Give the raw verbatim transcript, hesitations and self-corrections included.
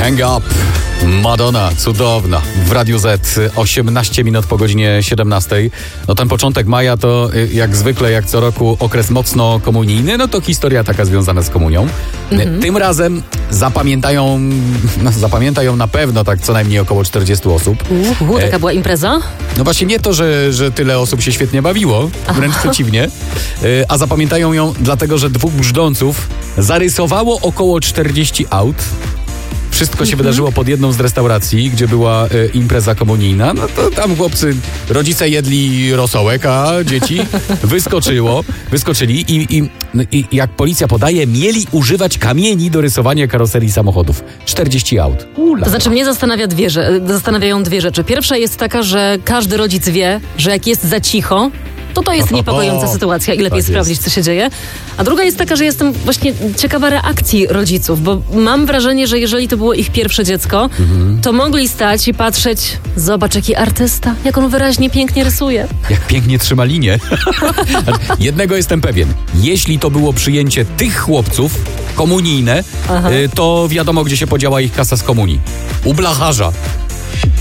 Hang Up, Madonna, cudowna. W Radiu Z, osiemnaście minut po godzinie siedemnastej. No ten początek maja to jak zwykle, jak co roku, okres mocno komunijny. No to historia taka związana z komunią. Mhm. Tym razem zapamiętają, no, zapamiętają na pewno tak co najmniej około czterdziestu osób. Uhu, taka była impreza? No właśnie nie to, że, że tyle osób się świetnie bawiło, wręcz Aha. przeciwnie. A zapamiętają ją dlatego, że dwóch brzdąców zarysowało około czterdzieści aut. Wszystko się mm-hmm. wydarzyło pod jedną z restauracji, gdzie była e, impreza komunijna. No to tam chłopcy, rodzice jedli rosołek, a dzieci wyskoczyło, wyskoczyli i, i, i jak policja podaje, mieli używać kamieni do rysowania karoserii samochodów. czterdzieści aut. Ula. To znaczy mnie zastanawia dwie, zastanawiają dwie rzeczy. Pierwsza jest taka, że każdy rodzic wie, że jak jest za cicho, to to jest niepokojąca sytuacja i lepiej tak sprawdzić, co się dzieje. A druga jest taka, że jestem właśnie ciekawa reakcji rodziców, bo mam wrażenie, że jeżeli to było ich pierwsze dziecko, mhm. to mogli stać i patrzeć, zobacz jaki artysta, jak on wyraźnie, pięknie rysuje. Jak pięknie trzyma linię. Jednego jestem pewien. Jeśli to było przyjęcie tych chłopców komunijne, Aha. to wiadomo, gdzie się podziała ich kasa z komunii. U blacharza.